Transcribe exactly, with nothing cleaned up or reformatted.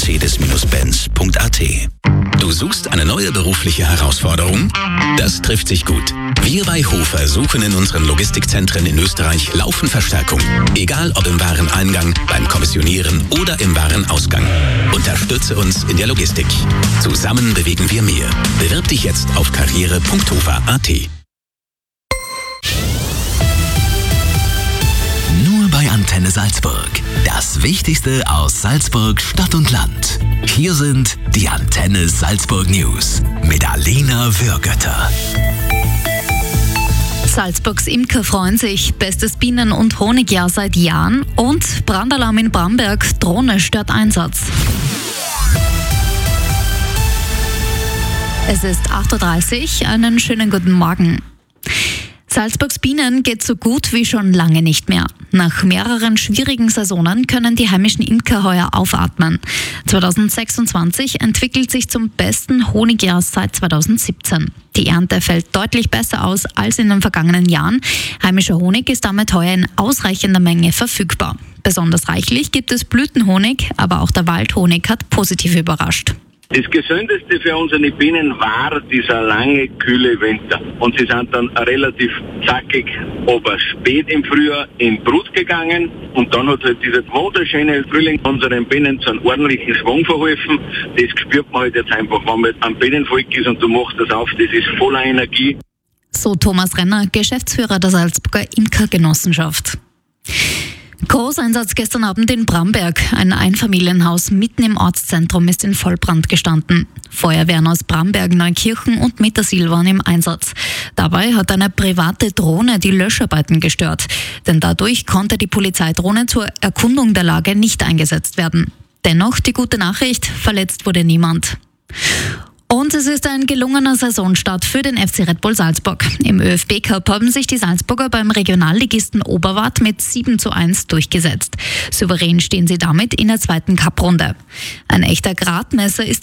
mercedes Benz punkt a t. Du suchst eine neue berufliche Herausforderung? Das trifft sich gut. Wir bei Hofer suchen in unseren Logistikzentren in Österreich laufend Verstärkung. Egal ob im Wareneingang, beim Kommissionieren oder im Warenausgang. Unterstütze uns in der Logistik. Zusammen bewegen wir mehr. Bewirb dich jetzt auf karriere punkt hofer punkt a t. Nur bei Antenne Salzburg. Das Wichtigste aus Salzburg, Stadt und Land. Hier sind die Antenne Salzburg News mit Alina Würgötter. Salzburgs Imker freuen sich. Bestes Bienen- und Honigjahr seit Jahren. Und Brandalarm in Bramberg. Drohne stört Einsatz. Es ist acht Uhr dreißig. Einen schönen guten Morgen. Salzburgs Bienen geht so gut wie schon lange nicht mehr. Nach mehreren schwierigen Saisonen können die heimischen Imker heuer aufatmen. zwanzig sechsundzwanzig entwickelt sich zum besten Honigjahr seit zweitausendsiebzehn. Die Ernte fällt deutlich besser aus als in den vergangenen Jahren. Heimischer Honig ist damit heuer in ausreichender Menge verfügbar. Besonders reichlich gibt es Blütenhonig, aber auch der Waldhonig hat positiv überrascht. Das Gesündeste für unsere Bienen war dieser lange, kühle Winter. Und sie sind dann relativ zackig, aber spät im Frühjahr in Brut gegangen. Und dann hat halt dieser wunderschöne Frühling unseren Bienen zu einem ordentlichen Schwung verholfen. Das spürt man halt jetzt einfach, wenn man am Bienenvolk ist und du machst das auf, das ist voller Energie. So Thomas Renner, Geschäftsführer der Salzburger Imkergenossenschaft. Großeinsatz gestern Abend in Bramberg. Ein Einfamilienhaus mitten im Ortszentrum ist in Vollbrand gestanden. Feuerwehren aus Bramberg, Neukirchen und Mittersill waren im Einsatz. Dabei hat eine private Drohne die Löscharbeiten gestört. Denn dadurch konnte die Polizeidrohne zur Erkundung der Lage nicht eingesetzt werden. Dennoch die gute Nachricht, verletzt wurde niemand. Und es ist ein gelungener Saisonstart für den F C Red Bull Salzburg. Im ÖFB-Cup haben sich die Salzburger beim Regionalligisten Oberwart mit sieben zu eins durchgesetzt. Souverän stehen sie damit in der zweiten Cup-Runde. Ein echter Gradmesser ist